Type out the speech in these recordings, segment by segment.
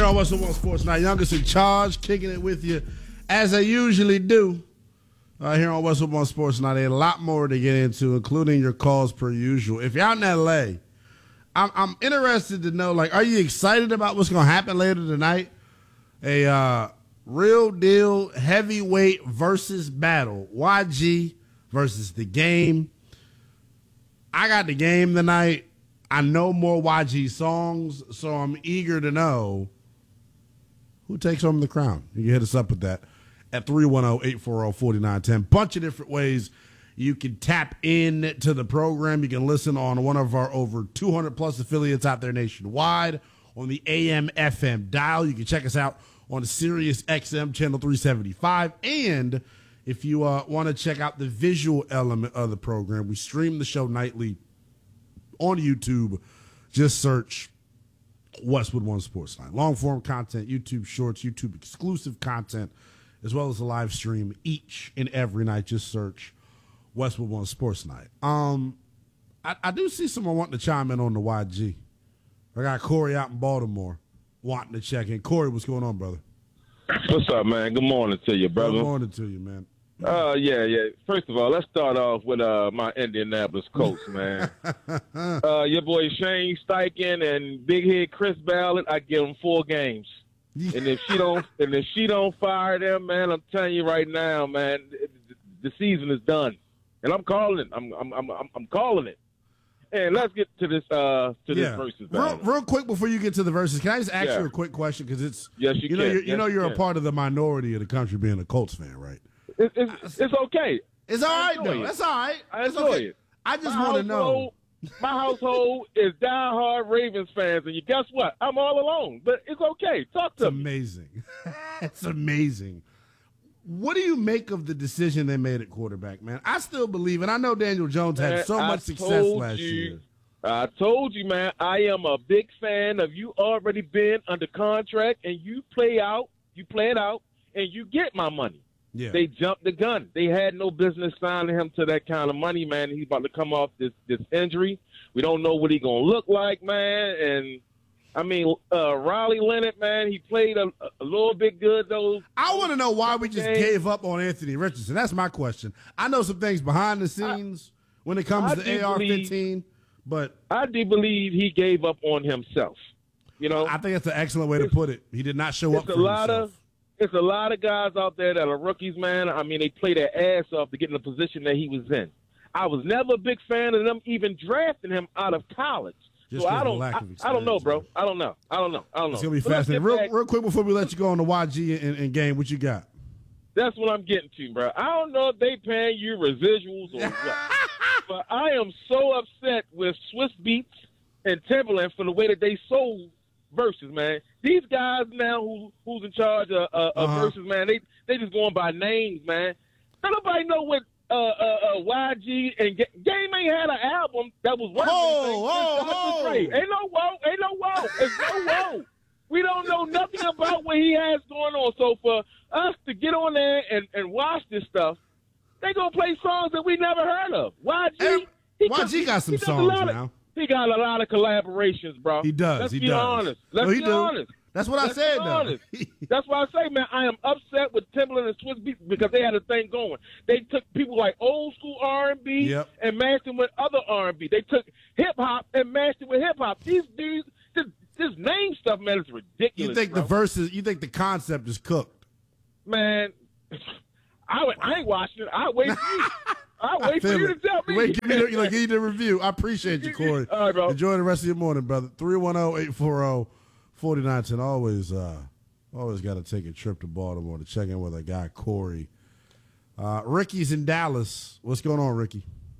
on What's Up on Sports Night. Youngest in charge, kicking it with you as I usually do. Here on What's Up on Sports Night. A lot more to get into, including your calls per usual. If you're out in L.A., I'm interested to know, like, are you excited about what's going to happen later tonight? A real deal heavyweight versus battle. YG versus The Game. I got The Game tonight. I know more YG songs, so I'm eager to know who takes home the crown. You can hit us up with that at 310-840-4910. Bunch of different ways you can tap in to the program. You can listen on one of our over 200-plus affiliates out there nationwide on the AM/FM dial. You can check us out on the Sirius XM channel 375. And if you want to check out the visual element of the program, we stream the show nightly on YouTube. Just search Westwood One Sports Night. Long form content, YouTube shorts, YouTube exclusive content, as well as a live stream each and every night. Just search Westwood One Sports Night. I do see someone wanting to chime in on the YG. I got Corey out in Baltimore wanting to check in. Corey, what's going on, brother? What's up, man? Good morning to you, brother. Good morning to you, man. Yeah. First of all, let's start off with my Indianapolis Colts, man. Your boy Shane Steichen and Big Head Chris Ballard, I give them 4 games. And if she don't fire them, man, I'm telling you right now, man, the season is done. And I'm calling it. I'm calling it. And let's get to this this versus battle. Real quick before you get to the verses, can I just ask you a quick question? Because it's you know you're a part of the minority of the country being a Colts fan, right? It's okay. It's all right, though. That's all right. I enjoy it. I just want to know. My household is diehard Ravens fans, and guess what? I'm all alone, but it's okay. Talk to me. Amazing. It's amazing. What do you make of the decision they made at quarterback, man? I still believe, and I know Daniel Jones had so much success last year. I told you, man, I am a big fan of you already been under contract, and you play it out, and you get my money. Yeah. They jumped the gun. They had no business signing him to that kind of money, man. He's about to come off this injury. We don't know what he's going to look like, man. And, I mean, Riley Leonard, man, he played a little bit good, though. I want to know why we just gave up on Anthony Richardson. That's my question. I know some things behind the scenes when it comes to AR-15, but I do believe he gave up on himself. You know, I think that's an excellent way to put it. He did not show up for himself. It's a lot of guys out there that are rookies, man. I mean, they play their ass off to get in the position that he was in. I was never a big fan of them even drafting him out of college. So I don't know, bro. Man. I don't know. It's going to be fascinating. Real quick before we let you go on the YG and game, what you got? That's what I'm getting to, bro. I don't know if they paying you residuals or what. But I am so upset with Swiss Beats and Timberland for the way that they sold Versus, man. These guys now who's in charge of Versus, man, they just going by names, man. Nobody know what YG and Game ain't had an album that was worth anything. Ain't no whoa. It's no whoa. We don't know nothing about what he has going on. So for us to get on there and watch this stuff, they gonna play songs that we never heard of. YG got some songs now. He got a lot of collaborations, bro. He does. Let's be honest. Let's be honest. That's what I said, though. That's why I say, man, I am upset with Timberland and Swiss Beats because they had a thing going. They took people like old school R&B and matched them with other R&B. They took hip hop and matched it with hip hop. These dudes, this name stuff, man, is ridiculous. You think the verses? You think the concept is cooked? Man, I ain't watching it. I wait for you. I'll wait for you to tell me. Wait, give you the review. I appreciate you, Corey. All right, bro. Enjoy the rest of your morning, brother. 310-840-4910. Always got to take a trip to Baltimore to check in with a guy, Corey. Ricky's in Dallas. What's going on, Ricky?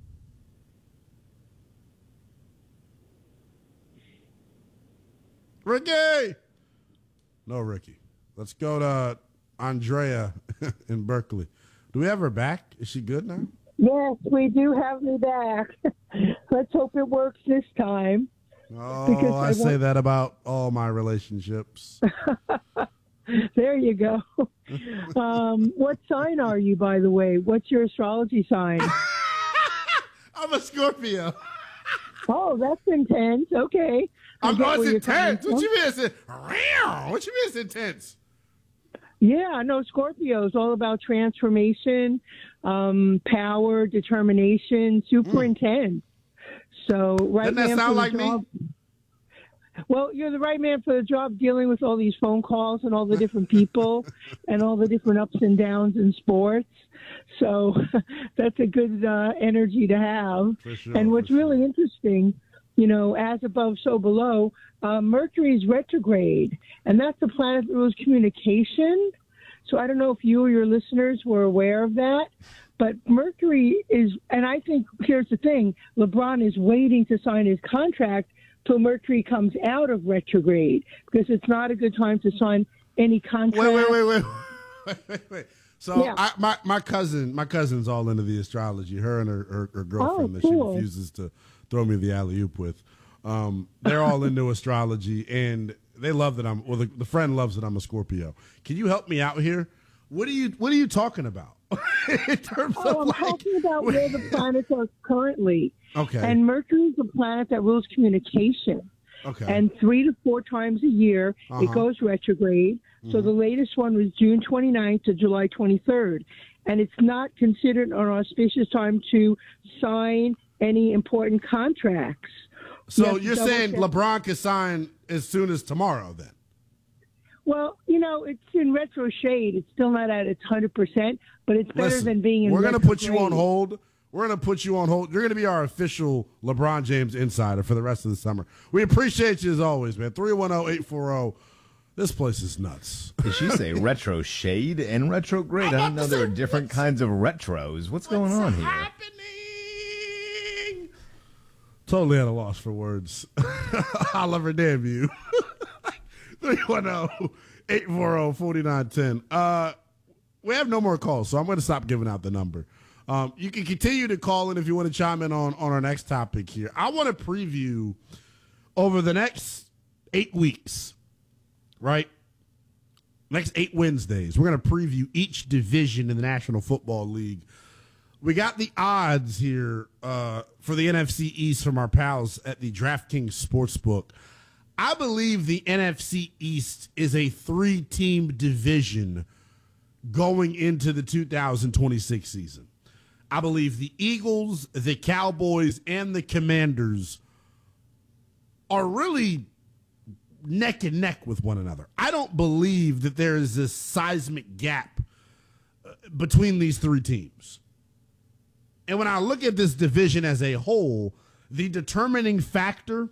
Ricky! No, Ricky. Let's go to Andrea in Berkeley. Do we have her back? Is she good now? Yes, we do have me back. Let's hope it works this time. Oh, I say that about all my relationships. There you go. What sign are you, by the way? What's your astrology sign? I'm a Scorpio. Oh, that's intense. Okay. Oh, where it's you're coming intense. What from. you mean what you mean it's intense? Yeah, no, Scorpio is all about transformation, power, determination, super intense. So, right Doesn't that man sound for the like me? job. Well, you're the right man for the job, dealing with all these phone calls and all the different people and all the different ups and downs in sports. So that's a good energy to have. For sure, And what's for really sure. interesting, as above, so below, Mercury's retrograde, and that's the planet that rules communication. So I don't know if you or your listeners were aware of that, but Mercury is, and I think here's the thing, LeBron is waiting to sign his contract till Mercury comes out of retrograde, because it's not a good time to sign any contract. Wait. So Yeah. my cousin's all into the astrology. Her and her girlfriend that cool. she refuses to throw me the alley oop with. They're all into astrology, and they love that the friend loves that I'm a Scorpio. Can you help me out here? What are you talking about? In terms of I'm talking about where the planets are currently. Okay. And Mercury is a planet that rules communication. Okay. And 3 to 4 times a year, it goes retrograde. So the latest one was June 29th to July 23rd. And it's not considered an auspicious time to sign any important contracts. So Yes, you're double saying check. LeBron could sign as soon as tomorrow then? Well, it's in retro shade. It's still not at its 100%, but it's better Listen, than being in we're going to put you on retrograde. hold. We're going to put you on hold. You're going to be our official LeBron James insider for the rest of the summer. We appreciate you as always, man. 310-840. This place is nuts. Did she say retro shade and retrograde? I didn't know there were different kinds of retros. What's going on here? Happening? Totally at a loss for words. Oliver, damn you. 310-840-4910. We have no more calls, so I'm going to stop giving out the number. You can continue to call in if you want to chime in on our next topic here. I want to preview over the next 8 weeks, right? Next 8 Wednesdays, we're going to preview each division in the National Football League. We got the odds here for the NFC East from our pals at the DraftKings Sportsbook. I believe the NFC East is a 3-team division going into the 2026 season. I believe the Eagles, the Cowboys, and the Commanders are really neck and neck with one another. I don't believe that there is this seismic gap between these 3 teams. And when I look at this division as a whole, the determining factor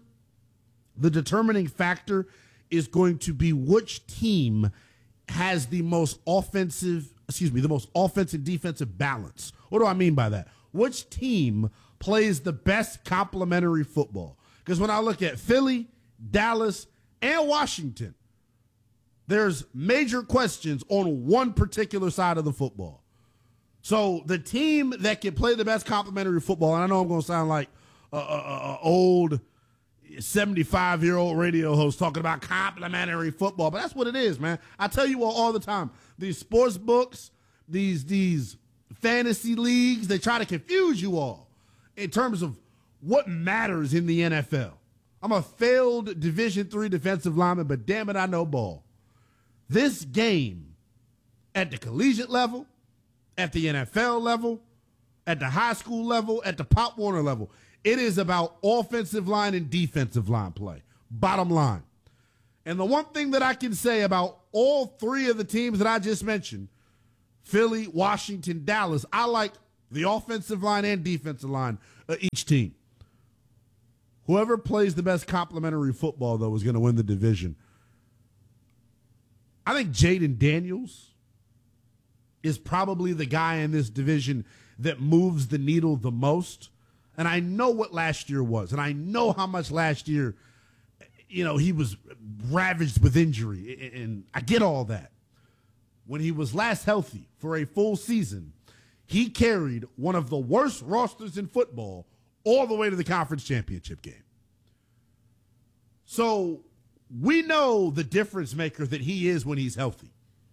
is going to be which team has the most offensive defensive balance. What do I mean by that? Which team plays the best complementary football? Because when I look at Philly, Dallas, and Washington, there's major questions on one particular side of the football. So the team that can play the best complementary football, and I know I'm going to sound like a old 75-year-old radio host talking about complimentary football, but that's what it is, man. I tell you all the time, these sports books, these fantasy leagues, they try to confuse you all in terms of what matters in the NFL. I'm a failed Division III defensive lineman, but damn it, I know ball. This game at the collegiate level, at the NFL level, at the high school level, at the Pop Warner level, it is about offensive line and defensive line play. Bottom line. And the one thing that I can say about all 3 of the teams that I just mentioned, Philly, Washington, Dallas, I like the offensive line and defensive line of each team. Whoever plays the best complementary football, though, is going to win the division. I think Jaden Daniels is probably the guy in this division that moves the needle the most. And I know what last year was, and I know how much last year, he was ravaged with injury, and I get all that. When he was last healthy for a full season, he carried one of the worst rosters in football all the way to the conference championship game. So we know the difference maker that he is when he's healthy.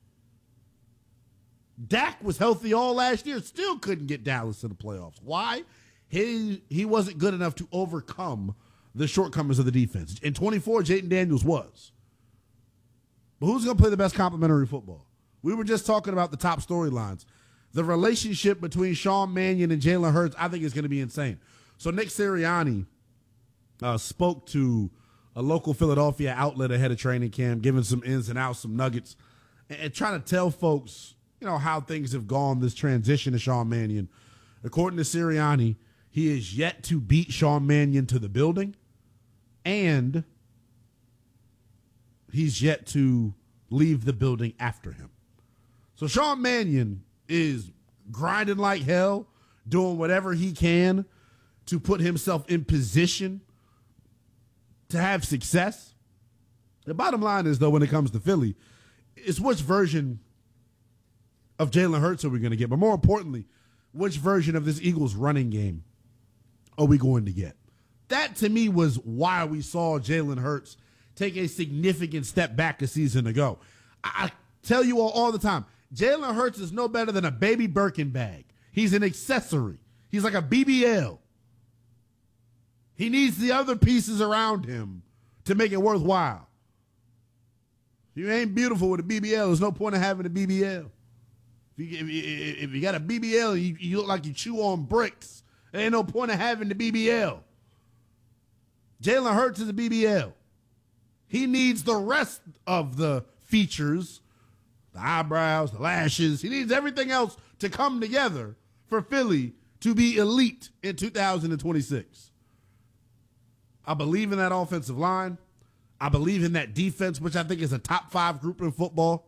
Dak was healthy all last year, still couldn't get Dallas to the playoffs. Why? He wasn't good enough to overcome the shortcomings of the defense. In 24, Jayden Daniels was. But who's going to play the best complementary football? We were just talking about the top storylines. The relationship between Sean Mannion and Jalen Hurts, I think, is going to be insane. So Nick Sirianni spoke to a local Philadelphia outlet ahead of training camp, giving some ins and outs, some nuggets, and trying to tell folks, how things have gone, this transition to Sean Mannion. According to Sirianni, he is yet to beat Sean Mannion to the building, and he's yet to leave the building after him. So Sean Mannion is grinding like hell, doing whatever he can to put himself in position to have success. The bottom line is, though, when it comes to Philly, it's which version of Jalen Hurts are we going to get? But more importantly, which version of this Eagles running game are we going to get? That, to me, was why we saw Jalen Hurts take a significant step back a season ago. I tell you all the time, Jalen Hurts is no better than a baby Birkin bag. He's an accessory. He's like a BBL. He needs the other pieces around him to make it worthwhile. If you ain't beautiful with a BBL, there's no point in having a BBL. If you got a BBL, you look like you chew on bricks. There ain't no point in having the BBL. Jalen Hurts is a BBL. He needs the rest of the features, the eyebrows, the lashes. He needs everything else to come together for Philly to be elite in 2026. I believe in that offensive line. I believe in that defense, which I think is a top 5 group in football.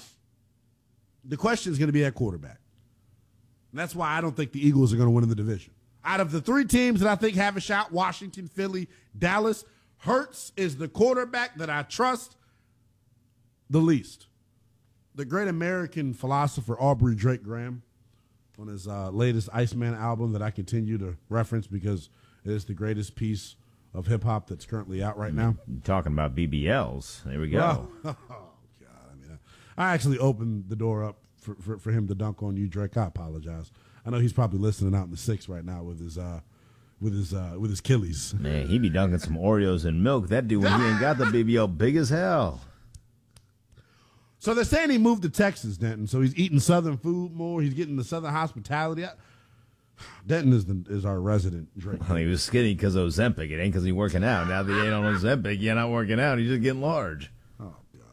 The question is going to be at quarterback. And that's why I don't think the Eagles are going to win in the division. Out of the 3 teams that I think have a shot, Washington, Philly, Dallas, Hurts is the quarterback that I trust the least. The great American philosopher Aubrey Drake Graham, on his latest Iceman album that I continue to reference because it is the greatest piece of hip-hop that's currently out right now. Talking about BBLs. There we go. Oh, God. I actually opened the door up for him to dunk on you, Drake. I apologize. I know he's probably listening out in the 6 right now with his Achilles. Man, he be dunking some Oreos in milk. That dude, when he ain't got the BBL, big as hell. So they're saying he moved to Texas, Denton. So he's eating Southern food more. He's getting the Southern hospitality. Denton is our resident Drake. Well, he was skinny because of Ozempic. It ain't because he's working out. Now that he ain't on Ozempic, you're not working out. He's just getting large. Oh,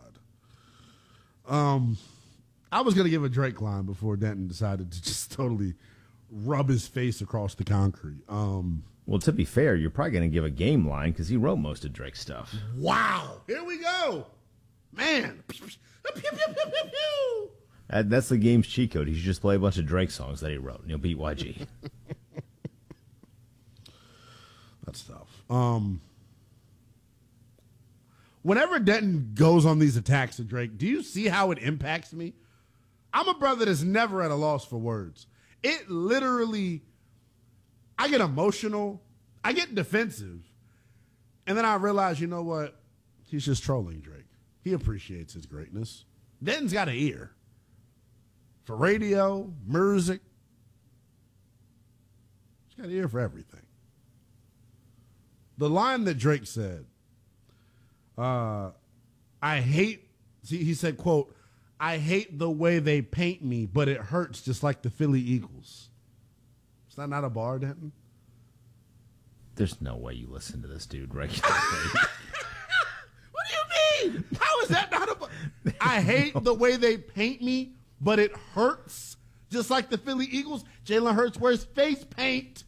God. I was going to give a Drake line before Denton decided to just totally rub his face across the concrete. Well, to be fair, you're probably going to give a game line because he wrote most of Drake's stuff. Wow. Here we go. Man. That's the game's cheat code. He should just play a bunch of Drake songs that he wrote, and he'll beat YG. That's tough. Whenever Denton goes on these attacks of Drake, do you see how it impacts me? I'm a brother that's never at a loss for words. It literally, I get emotional, I get defensive, and then I realize, you know what? He's just trolling Drake. He appreciates his greatness. Denton's got an ear for radio, music. He's got an ear for everything. The line that Drake said, he said, quote, I hate the way they paint me, but it hurts just like the Philly Eagles. Is that not a bar, Denton? There's no way you listen to this dude regularly. What do you mean? How is that not a bar? I hate the way they paint me, but it hurts just like the Philly Eagles. Jalen Hurts wears face paint.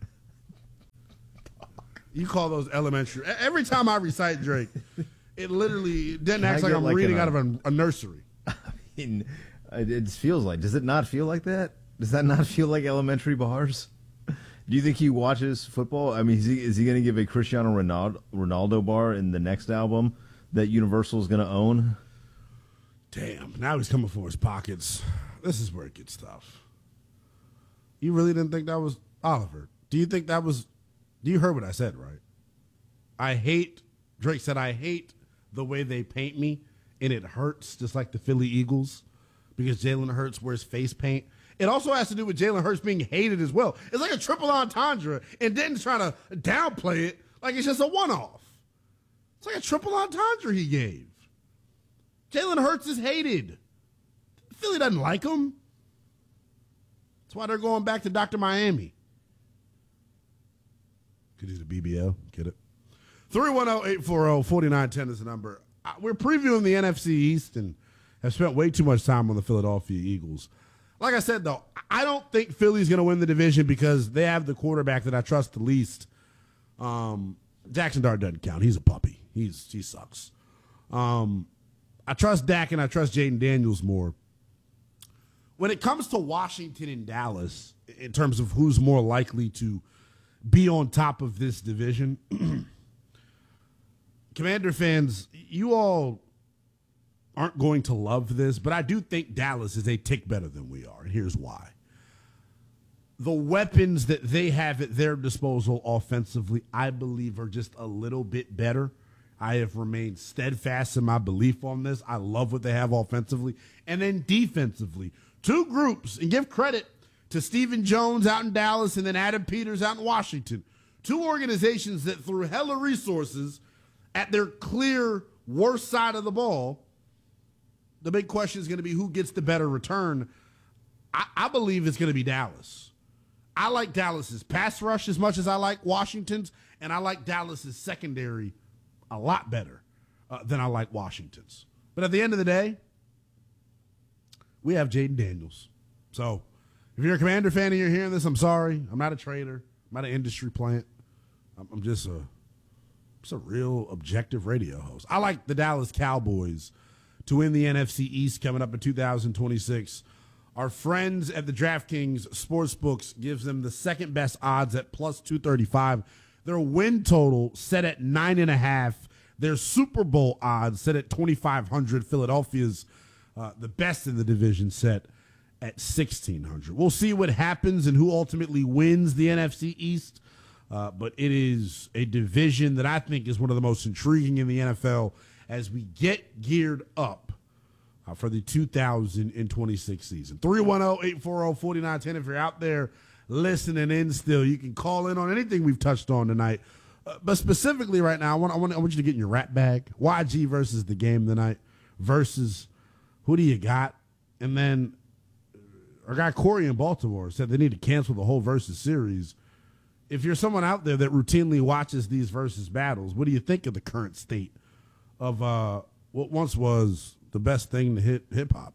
You call those elementary. Every time I recite Drake, it literally didn't act like I'm reading out of a nursery. I mean, it feels like. Does it not feel like that? Does that not feel like elementary bars? Do you think he watches football? I mean, is he going to give a Cristiano Ronaldo bar in the next album that Universal is going to own? Damn, now he's coming for his pockets. This is where it gets tough. You really didn't think that was Oliver? Do you think that was... You heard what I said, right? Drake said, I hate the way they paint me, and it hurts just like the Philly Eagles because Jalen Hurts wears face paint. It also has to do with Jalen Hurts being hated as well. It's like a triple entendre, and Denton's trying to downplay it Like it's just a one-off. It's like a triple entendre he gave. Jalen Hurts is hated. Philly doesn't like him. That's why they're going back to Dr. Miami. Because he's a BBL. Get it? 310-840-4910 is the number. We're previewing the NFC East and have spent way too much time on the Philadelphia Eagles. Like I said, though, I don't think Philly's going to win the division because they have the quarterback that I trust the least. Jackson Dart doesn't count. He's a puppy. He sucks. I trust Dak and I trust Jaden Daniels more. When it comes to Washington and Dallas, in terms of who's more likely to be on top of this division, Commander fans, you all aren't going to love this, but I do think Dallas is a tick better than we are, and here's why. The weapons that they have at their disposal offensively, I believe, are just a little bit better. I have remained steadfast in my belief on this. I love what they have offensively. And then defensively, two groups, and give credit to Stephen Jones out in Dallas and then Adam Peters out in Washington. Two organizations that threw hella resources at their clear worst side of the ball. The big question is going to be who gets the better return. I believe it's going to be Dallas. I like Dallas's pass rush as much as I like Washington's, and I like Dallas's secondary a lot better than I like Washington's. But at the end of the day, we have Jaden Daniels. So if you're a Commander fan and you're hearing this, I'm sorry. I'm not a trader. I'm not an industry plant. I'm just a real objective radio host. I like the Dallas Cowboys to win the NFC East coming up in 2026. Our friends at the DraftKings Sportsbooks gives them the second best odds at plus 235. Their win total set at 9.5. Their Super Bowl odds set at 2,500. Philadelphia's the best in the division set at 1,600. We'll see what happens and who ultimately wins the NFC East. But it is a division that I think is one of the most intriguing in the NFL as we get geared up for the 2026 season. 310-840-4910. If you're out there listening in still, you can call in on anything we've touched on tonight. But specifically right now, I want you to get in your rat bag. YG versus the game tonight versus who do you got? And then our guy Corey in Baltimore said they need to cancel the whole versus series. If you're someone out there that routinely watches these versus battles, what do you think of the current state of what once was the best thing to hit hip-hop?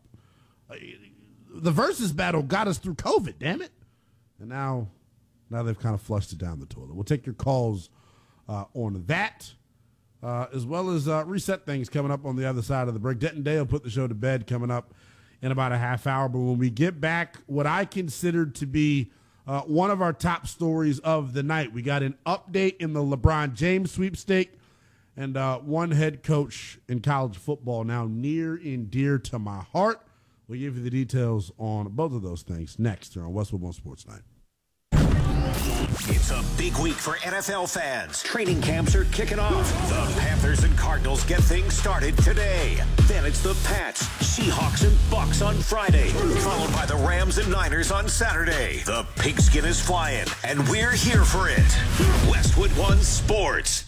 The versus battle got us through COVID, damn it. And now they've kind of flushed it down the toilet. We'll take your calls on that, as well as reset things coming up on the other side of the break. Denton Day will put the show to bed coming up in about a half hour. But when we get back, what I considered to be one of our top stories of the night, we got an update in the LeBron James sweepstake. And one head coach in college football now near and dear to my heart. We'll give you the details on both of those things next here on Westwood One Sports Night. It's a big week for NFL fans. Training camps are kicking off. The Panthers and Cardinals get things started today. Then it's the Pats, Seahawks, and Bucks on Friday, followed by the Rams and Niners on Saturday. The pigskin is flying, and we're here for it. Westwood One Sports.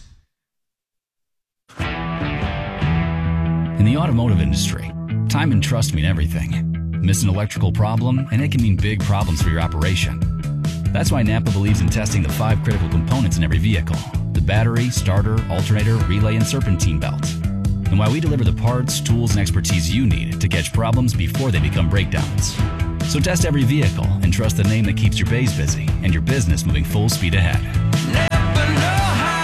In the automotive industry, time and trust mean everything. Miss an electrical problem, and it can mean big problems for your operation. That's why Napa believes in testing the 5 critical components in every vehicle: the battery, starter, alternator, relay, and serpentine belt. And why we deliver the parts, tools, and expertise you need to catch problems before they become breakdowns. So test every vehicle and trust the name that keeps your bays busy and your business moving full speed ahead. Napa know-how.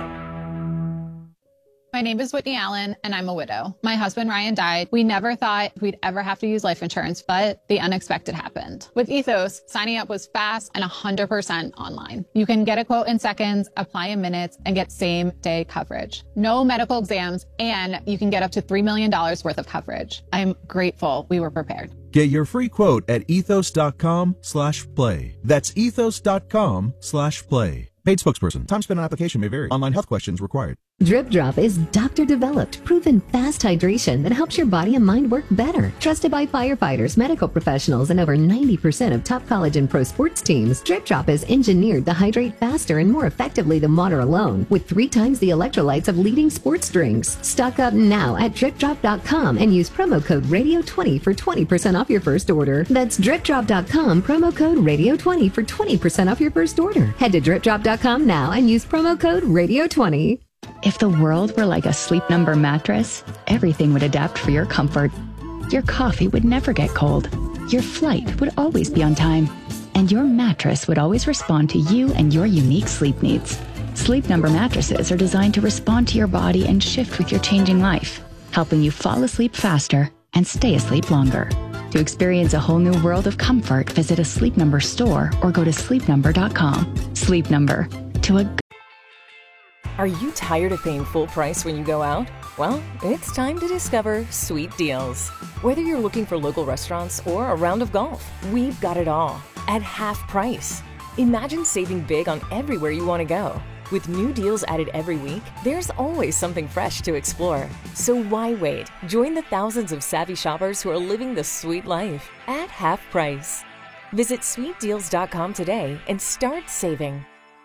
My name is Whitney Allen, and I'm a widow. My husband, Ryan, died. We never thought we'd ever have to use life insurance, but the unexpected happened. With Ethos, signing up was fast and 100% online. You can get a quote in seconds, apply in minutes, and get same-day coverage. No medical exams, and you can get up to $3 million worth of coverage. I'm grateful we were prepared. Get your free quote at ethos.com/play. That's ethos.com/play. Paid spokesperson. Time spent on application may vary. Online health questions required. Drip Drop is doctor-developed, proven fast hydration that helps your body and mind work better. Trusted by firefighters, medical professionals, and over 90% of top college and pro sports teams, Drip Drop is engineered to hydrate faster and more effectively than water alone, with 3 times the electrolytes of leading sports drinks. Stock up now at DripDrop.com and use promo code RADIO20 for 20% off your first order. That's DripDrop.com, promo code RADIO20 for 20% off your first order. Head to DripDrop.com now and use promo code RADIO20. If the world were like a Sleep Number mattress, everything would adapt for your comfort. Your coffee would never get cold. Your flight would always be on time. And your mattress would always respond to you and your unique sleep needs. Sleep Number mattresses are designed to respond to your body and shift with your changing life, helping you fall asleep faster and stay asleep longer. To experience a whole new world of comfort, visit a Sleep Number store or go to sleepnumber.com. Sleep Number. To a Are you tired of paying full price when you go out? Well, it's time to discover Sweet Deals. Whether you're looking for local restaurants or a round of golf, we've got it all at half price. Imagine saving big on everywhere you want to go. With new deals added every week, there's always something fresh to explore. So why wait? Join the thousands of savvy shoppers who are living the sweet life at half price. Visit sweetdeals.com today and start saving.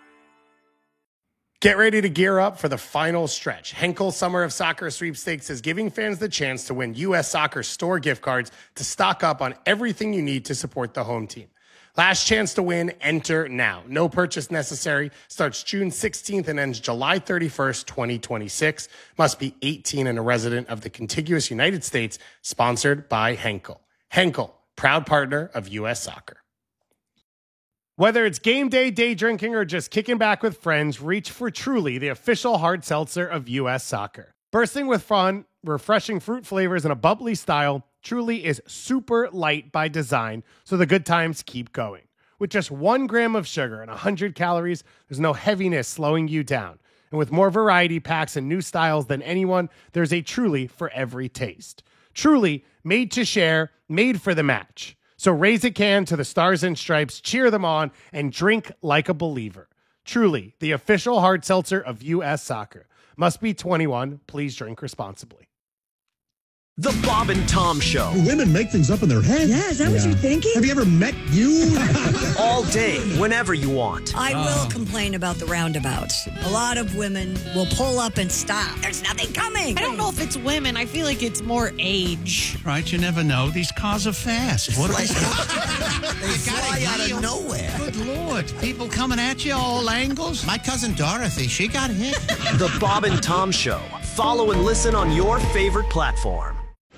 Get ready to gear up for the final stretch. Henkel Summer of Soccer Sweepstakes is giving fans the chance to win U.S. Soccer store gift cards to stock up on everything you need to support the home team. Last chance to win, enter now. No purchase necessary. Starts June 16th and ends July 31st, 2026. Must be 18 and a resident of the contiguous United States. Sponsored by Henkel. Henkel, proud partner of U.S. Soccer. Whether it's game day, day drinking, or just kicking back with friends, reach for Truly, the official hard seltzer of U.S. Soccer. Bursting with fun, refreshing fruit flavors, and a bubbly style, Truly is super light by design, so the good times keep going. With just 1 gram of sugar and 100 calories, there's no heaviness slowing you down. And with more variety packs and new styles than anyone, there's a Truly for every taste. Truly, made to share, made for the match. So raise a can to the Stars and Stripes, cheer them on, and drink like a believer. Truly, the official hard seltzer of U.S. Soccer. Must be 21. Please drink responsibly. The Bob and Tom Show. Women make things up in their head. Yeah, is that what you're thinking? Have you ever met you? All day, whenever you want. I will complain about the roundabouts. A lot of women will pull up and stop. There's nothing coming. I don't know if it's women. I feel like it's more age. Right, you never know. These cars are fast. What they fly out of nowhere. Good Lord. People coming at you all angles. My cousin Dorothy, she got hit. The Bob and Tom Show. Follow and listen on your favorite platform.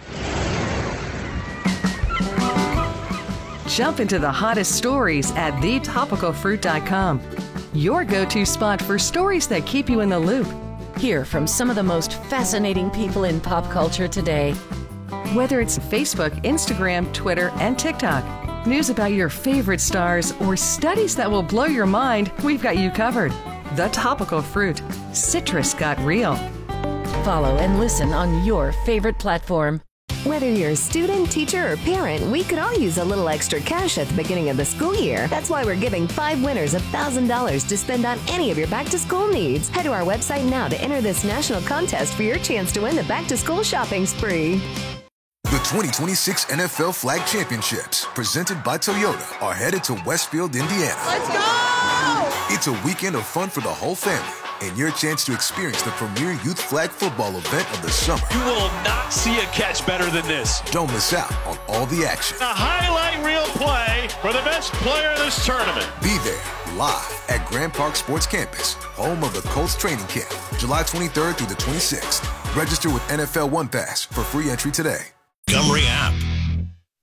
Jump into the hottest stories at thetopicalfruit.com. Your go-to spot for stories that keep you in the loop. Hear from some of the most fascinating people in pop culture today. Whether it's Facebook, Instagram, Twitter, and TikTok, news about your favorite stars, or studies that will blow your mind, we've got you covered. The Topical Fruit. Citrus got real. Follow and listen on your favorite platform. Whether you're a student, teacher, or parent, we could all use a little extra cash at the beginning of the school year. That's why we're giving 5 winners $1,000 to spend on any of your back-to-school needs. Head to our website now to enter this national contest for your chance to win the back-to-school shopping spree. The 2026 NFL Flag Championships, presented by Toyota, are headed to Westfield, Indiana. Let's go! It's a weekend of fun for the whole family, and your chance to experience the premier youth flag football event of the summer. You will not see a catch better than this. Don't miss out on all the action. A highlight reel play for the best player in this tournament. Be there live at Grand Park Sports Campus, home of the Colts training camp, July 23rd through the 26th. Register with NFL One Pass for free entry today. Montgomery app.